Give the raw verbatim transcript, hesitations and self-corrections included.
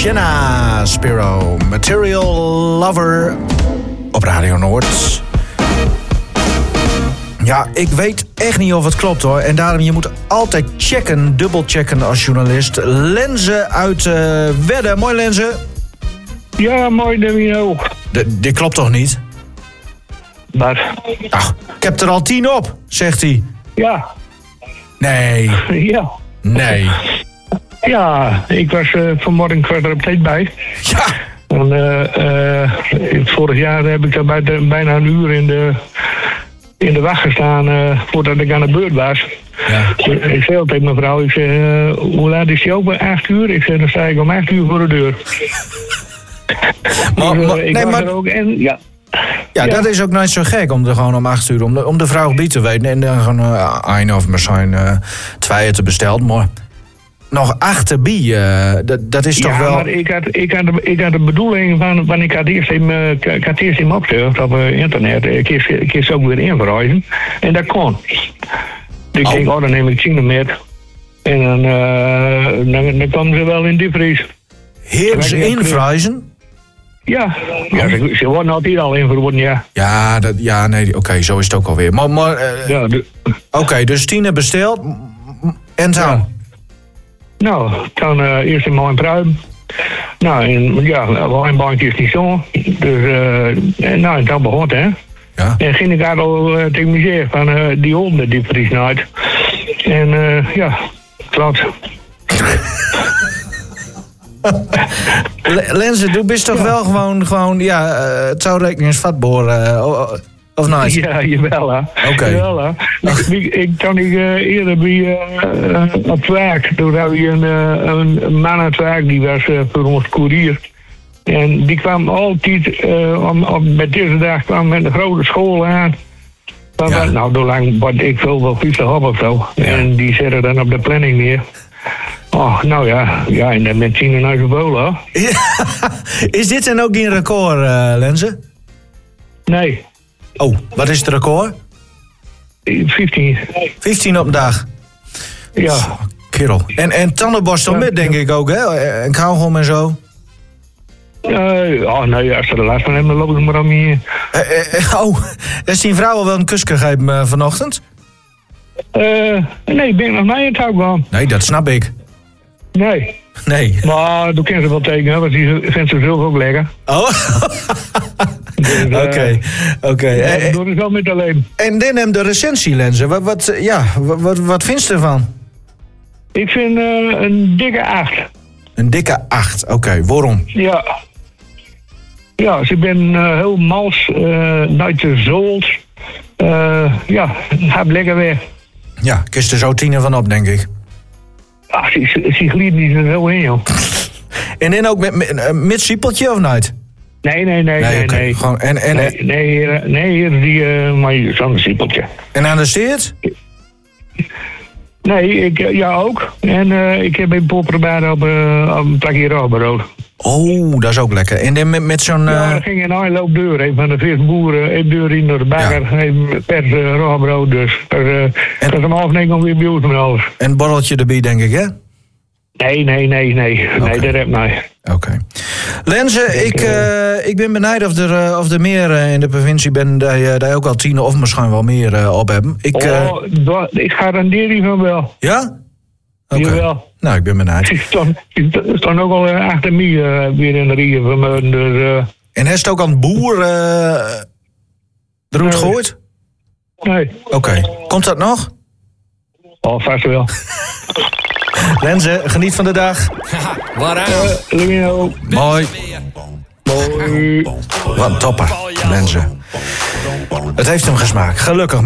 Jenna Spiro, Material Lover op Radio Noord. Ja, ik weet echt niet of het klopt hoor. En daarom, je moet altijd checken, dubbelchecken als journalist. Lenze uit uh, Wedde. Mooi Lenze. Ja, mooi Domino. D- dit klopt toch niet? Wat? Ach, ik heb er al tien op, zegt hij. Ja. Nee. Ja. Nee. Ja, ik was uh, vanmorgen kwart op tijd bij. Ja. En, uh, uh, vorig jaar heb ik er bij de, bijna een uur in de, in de wacht gestaan uh, voordat ik aan de beurt was. Ja. Ik zei altijd mevrouw, ik zei, uh, hoe laat is die open? Acht uur? Ik zei, dan sta ik om acht uur voor de deur. Maar, dus, uh, maar, ik nee, was maar, er ook en ja. ja, dat is ook niet zo gek om er gewoon om acht uur, om de, om de vrouw gebied te weten. En dan gewoon uh, een of misschien uh, twee te besteld, maar nog achterbij, uh, dat, dat is toch ja, wel... maar ik had, ik, had de, ik had de bedoeling van, van ik had eerst hem, uh, ik had eerst hem opgezocht op uh, internet. Ik kies, ik kies ook weer inverhuizen. En dat kon. Dus ik oh. denk, oh, dan neem ik China met. En dan, uh, dan, dan komen ze wel in die prijs. Heer ze inverhuizen? Ja, ja ze, ze worden altijd al inverwoorden, ja. Ja, dat, ja nee, oké, okay, zo is het ook alweer. Maar, maar uh, ja, de, oké, okay, dus Tine besteld. En dan? Ja. Nou, dan uh, eerst een mooi pruim. Nou, en ja, wijnbankje is niet zo. Dus, uh, en, nou, en dan begon het, hè. Ja. En ging ik al uh, tegen me zeggen van uh, die honden die vries nooit. En uh, ja, klopt. Lenze, du bist toch ja. wel gewoon, gewoon ja, uh, het zou rekening als vatboor, uh, of nice? Ja, jawel hè. Oké. Okay. Ik, ik kan niet uh, eerder bij uh, uh, op het werk. Toen had je een, uh, een man aan het werk, die was uh, voor ons koerier. En die kwam altijd, uh, om, om, met deze dag kwam met een grote school aan. Van, ja. Nou, door lang wat ik veel wel vijftig op of zo. Ja. En die zetten dan op de planning neer. Oh, nou ja, ja, en dan met China naar Gebola. Ja. Is dit dan ook die record, uh, Lenze? Nee. Oh, wat is het record? vijftien. vijftien op een dag? Ja. Oh, kerel. En, en tandenborstel ja, met, denk ja. ik ook, hè? En kauwgom en zo? Uh, oh, nee, als ze er last van hebben, dan lopen ze maar aan me. Uh, uh, oh, is die vrouw al wel een kus gegeven uh, vanochtend? Uh, nee, ik ben nog niet in het huis gaan. Nee, dat snap ik. Nee. Nee. Maar toen kan ze wel tekenen, want die vindt ze zelf ook lekker. Oh. Oké, oké. Dat doe ik wel met alleen. En dan hem de recensie-lenzen. Wat, wat, ja, wat, wat vind je ervan? Ik vind uh, een dikke acht. Een dikke acht, oké. Okay. Waarom? Ja. Ja, ze ben uh, heel mals, uh, nooit te zold. Uh, ja, gaat lekker weg. Ja, ik is er zo tien van op, denk ik. Ach, ze, ze gliet niet zo heel in, joh. En dan ook met, met, met siepeltje of niet? Nee, nee, nee, nee. okay. nee. Gewoon, en, en, nee, nee, nee, die, uh, maar zo'n siepeltje. En aan de steert? Nee, ik, ja ook. En uh, ik heb een popperbaan op, uh, op een plakje roodbrood. Oh, dat is ook lekker. En dan met, met zo'n... Uh... Ja, er ging een aanloop deur. Een van de visboeren, een deur in door de bakker. Ja. Een pers uh, roodbrood dus. Er, uh, en... Dat is om half negen weer bij ons met alles. En een borreltje erbij, denk ik, hè? Nee, nee, nee, nee. Okay. Nee, dat heb ik niet. Oké. Okay. Lenze, ik, uh, ik ben benijd of er, uh, of er meer uh, in de provincie ben die, uh, die ook al tien of misschien wel meer uh, op hebben. Ik, uh... oh, dat, ik garandeer die van wel. Ja? Oké. Okay. Jawel. Nou, ik ben benijd. Ik sta ook al uh, achter mij uh, weer in de rieën van me. Dus, uh... En heeft het ook aan het boer uh, de route nee. gegooid? Nee. Oké. Okay. Komt dat nog? Oh, vast wel. Lenze, geniet van de dag. Waaruit? Uh, Lumino. Mooi. Mooi. Wat een topper, Lenze. Het heeft hem gesmaakt, gelukkig.